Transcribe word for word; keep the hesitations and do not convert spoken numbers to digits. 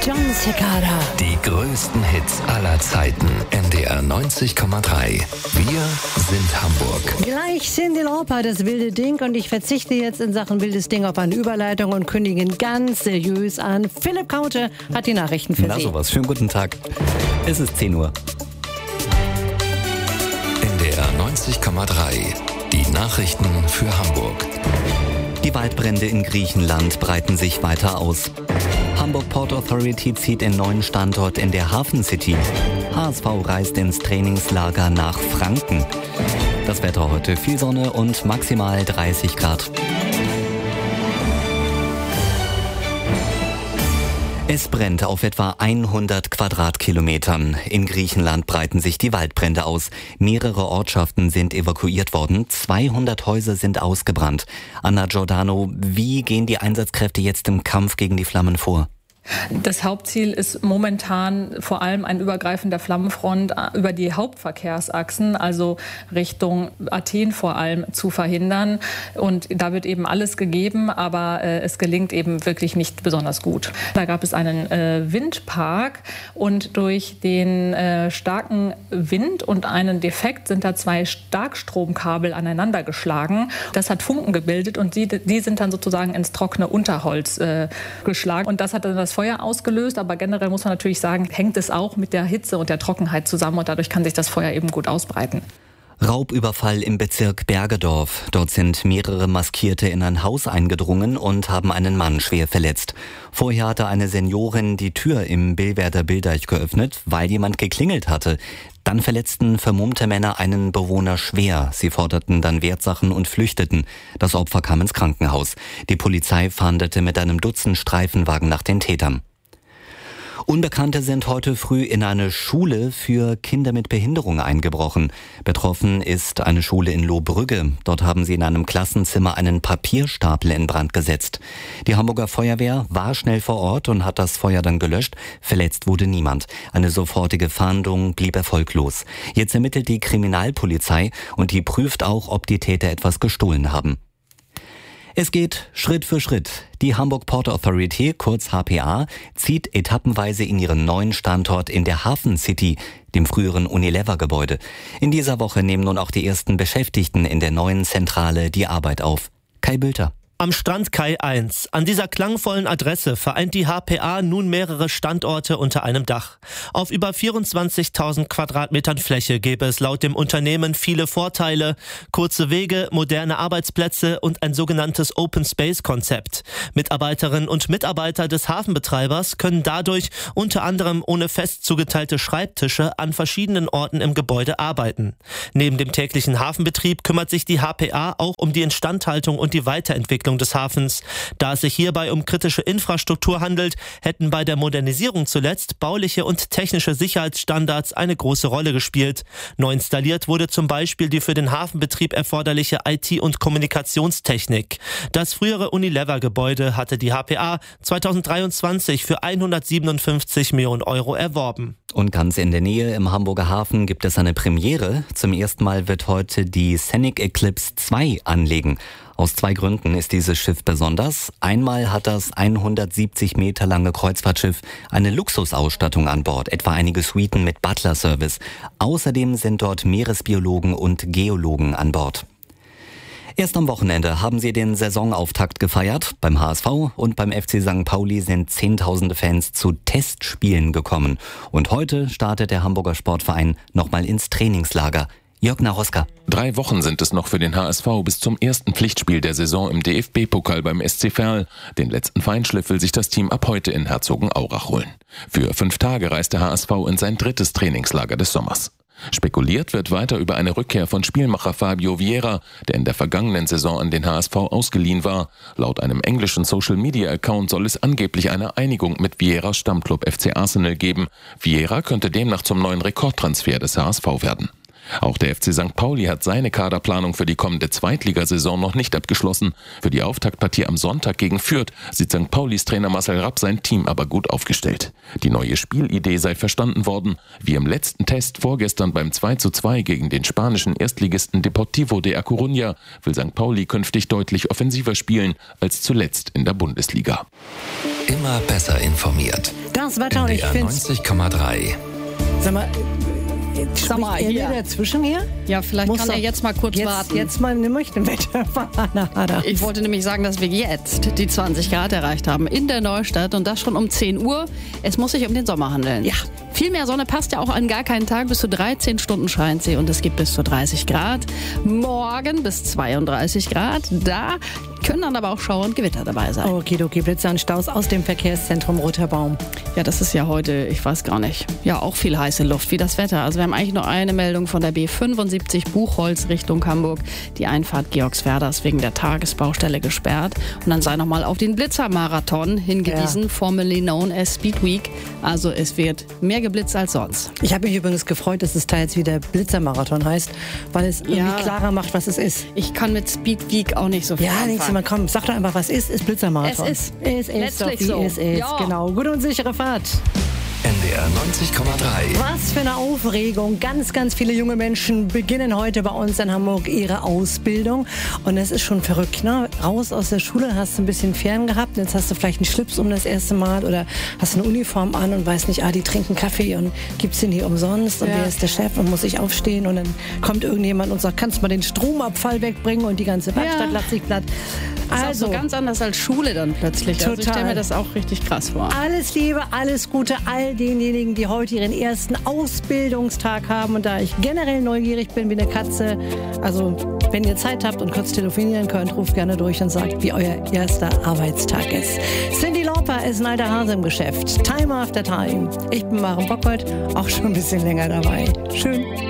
John Cicada. Die größten Hits aller Zeiten. N D R neunzig Komma drei. Wir sind Hamburg. Gleich Cyndi Lauper, das wilde Ding. Und ich verzichte jetzt in Sachen wildes Ding auf eine Überleitung und kündige ihn ganz seriös an. Philipp Kaute hat die Nachrichten für Na Sie. sowas, schönen guten Tag. Es ist zehn Uhr. N D R neunzig Komma drei. Die Nachrichten für Hamburg. Die Waldbrände in Griechenland breiten sich weiter aus. Hamburg Port Authority zieht den neuen Standort in der Hafen City. H S V reist ins Trainingslager nach Franken. Das Wetter heute: viel Sonne und maximal dreißig Grad. Es brennt auf etwa hundert Quadratkilometern. In Griechenland breiten sich die Waldbrände aus. Mehrere Ortschaften sind evakuiert worden. zweihundert Häuser sind ausgebrannt. Anna Giordano, wie gehen die Einsatzkräfte jetzt im Kampf gegen die Flammen vor? Das Hauptziel ist momentan vor allem ein Übergreifen der Flammenfront über die Hauptverkehrsachsen, also Richtung Athen vor allem, zu verhindern. Und da wird eben alles gegeben, aber äh, es gelingt eben wirklich nicht besonders gut. Da gab es einen äh, Windpark und durch den äh, starken Wind und einen Defekt sind da zwei Starkstromkabel aneinander geschlagen. Das hat Funken gebildet und die, die sind dann sozusagen ins trockene Unterholz äh, geschlagen. Und das hat dann das Feuer ausgelöst, aber generell muss man natürlich sagen, hängt es auch mit der Hitze und der Trockenheit zusammen und dadurch kann sich das Feuer eben gut ausbreiten. Raubüberfall im Bezirk Bergedorf. Dort sind mehrere Maskierte in ein Haus eingedrungen und haben einen Mann schwer verletzt. Vorher hatte eine Seniorin die Tür im Billwerder Bildeich geöffnet, weil jemand geklingelt hatte. Dann verletzten vermummte Männer einen Bewohner schwer. Sie forderten dann Wertsachen und flüchteten. Das Opfer kam ins Krankenhaus. Die Polizei fahndete mit einem Dutzend Streifenwagen nach den Tätern. Unbekannte sind heute früh in eine Schule für Kinder mit Behinderung eingebrochen. Betroffen ist eine Schule in Lohbrügge. Dort haben sie in einem Klassenzimmer einen Papierstapel in Brand gesetzt. Die Hamburger Feuerwehr war schnell vor Ort und hat das Feuer dann gelöscht. Verletzt wurde niemand. Eine sofortige Fahndung blieb erfolglos. Jetzt ermittelt die Kriminalpolizei und die prüft auch, ob die Täter etwas gestohlen haben. Es geht Schritt für Schritt. Die Hamburg Port Authority, kurz H P A, zieht etappenweise in ihren neuen Standort in der Hafen City, dem früheren Unilever-Gebäude. In dieser Woche nehmen nun auch die ersten Beschäftigten in der neuen Zentrale die Arbeit auf. Kai Bülter. Am Strand Kai eins. An dieser klangvollen Adresse vereint die H P A nun mehrere Standorte unter einem Dach. Auf über vierundzwanzigtausend Quadratmetern Fläche gäbe es laut dem Unternehmen viele Vorteile: kurze Wege, moderne Arbeitsplätze und ein sogenanntes Open-Space-Konzept. Mitarbeiterinnen und Mitarbeiter des Hafenbetreibers können dadurch unter anderem ohne fest zugeteilte Schreibtische an verschiedenen Orten im Gebäude arbeiten. Neben dem täglichen Hafenbetrieb kümmert sich die H P A auch um die Instandhaltung und die Weiterentwicklung des Hafens. Da es sich hierbei um kritische Infrastruktur handelt, hätten bei der Modernisierung zuletzt bauliche und technische Sicherheitsstandards eine große Rolle gespielt. Neu installiert wurde zum Beispiel die für den Hafenbetrieb erforderliche I T- und Kommunikationstechnik. Das frühere Unilever-Gebäude hatte die H P A zweitausenddreiundzwanzig für hundertsiebenundfünfzig Millionen Euro erworben. Und ganz in der Nähe im Hamburger Hafen gibt es eine Premiere. Zum ersten Mal wird heute die Scenic Eclipse zwei anlegen. Aus zwei Gründen ist dieses Schiff besonders. Einmal hat das hundertsiebzig Meter lange Kreuzfahrtschiff eine Luxusausstattung an Bord, etwa einige Suiten mit Butler-Service. Außerdem sind dort Meeresbiologen und Geologen an Bord. Erst am Wochenende haben sie den Saisonauftakt gefeiert. Beim H S V und beim F C Sankt Pauli sind Zehntausende Fans zu Testspielen gekommen. Und heute startet der Hamburger Sportverein nochmal ins Trainingslager. Jörg Naroska. Drei Wochen sind es noch für den H S V bis zum ersten Pflichtspiel der Saison im D F B-Pokal beim S C Verl. Den letzten Feinschliff will sich das Team ab heute in Herzogenaurach holen. Für fünf Tage reist der H S V in sein drittes Trainingslager des Sommers. Spekuliert wird weiter über eine Rückkehr von Spielmacher Fabio Vieira, der in der vergangenen Saison an den H S V ausgeliehen war. Laut einem englischen Social-Media-Account soll es angeblich eine Einigung mit Vieiras Stammclub F C Arsenal geben. Vieira könnte demnach zum neuen Rekordtransfer des H S V werden. Auch der F C Sankt Pauli hat seine Kaderplanung für die kommende Zweitligasaison noch nicht abgeschlossen. Für die Auftaktpartie am Sonntag gegen Fürth sieht Sankt Paulis Trainer Marcel Rapp sein Team aber gut aufgestellt. Die neue Spielidee sei verstanden worden. Wie im letzten Test vorgestern beim zwei zu zwei gegen den spanischen Erstligisten Deportivo de A Coruña will Sankt Pauli künftig deutlich offensiver spielen als zuletzt in der Bundesliga. Immer besser informiert. Das Wetter und ich finde neunzig Komma drei. Sag mal, Sag mal, hier hier. dazwischen hier? Ja, vielleicht Muss kann er doch jetzt mal kurz jetzt, warten. Jetzt mal nehme ich den Wetter. Ich wollte nämlich sagen, dass wir jetzt die zwanzig Grad erreicht haben in der Neustadt und das schon um zehn Uhr. Es muss sich um den Sommer handeln. Ja. Viel mehr Sonne passt ja auch an gar keinen Tag. Bis zu dreizehn Stunden scheint sie und es gibt bis zu dreißig Grad. Morgen bis zweiunddreißig Grad. Da können dann aber auch Schauer und Gewitter dabei sein. Okidoki, Blitze und Staus aus dem Verkehrszentrum Roter Baum. Ja, das ist ja heute, ich weiß gar nicht, ja auch viel heiße Luft, wie das Wetter. Also wir haben eigentlich nur eine Meldung von der B fünfundsiebzig Buchholz Richtung Hamburg. Die Einfahrt Georgswerda ist wegen der Tagesbaustelle gesperrt. Und dann sei nochmal auf den Blitzermarathon hingewiesen, ja. Formerly known as Speed Week. Also es wird mehr geblitzt als sonst. Ich habe mich übrigens gefreut, dass es teils wieder Blitzermarathon heißt, weil es irgendwie Ja. klarer macht, was es ist. Ich kann mit Speed Week auch nicht so viel Ja, anfangen. nächstes Mal, komm, sag doch einfach, was ist, ist Blitzermarathon. Es ist. Es ist Letztlich doch, wie so. es ist. Ja. Genau, gute und sichere Fahrt. N D R neunzig Komma drei. Was für eine Aufregung. Ganz, ganz viele junge Menschen beginnen heute bei uns in Hamburg ihre Ausbildung. Und das ist schon verrückt, ne? Raus aus der Schule, hast du ein bisschen Fern gehabt. Jetzt hast du vielleicht einen Schlips um das erste Mal oder hast eine Uniform an und weißt nicht, ah, die trinken Kaffee und gibt's den hier umsonst und Ja. wer ist der Chef und muss ich aufstehen und dann kommt irgendjemand und sagt, kannst du mal den Stromabfall wegbringen und die ganze Werkstatt Ja. lacht sich platt. Das ist Also, auch so ganz anders als Schule dann plötzlich. Also ich Total. stelle mir das auch richtig krass vor. alles Liebe, alles Gute all denjenigen, die heute ihren ersten Ausbildungstag haben. Und da ich generell neugierig bin wie eine Katze, also wenn ihr Zeit habt und kurz telefonieren könnt, ruft gerne durch und sagt, wie euer erster Arbeitstag ist. Cyndi Lauper ist ein alter Hase im Geschäft. Time after time. Ich bin Maren Bockert, auch schon ein bisschen länger dabei. Schön.